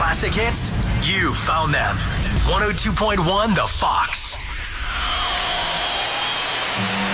classic hits? You found them. 102.1 The Fox.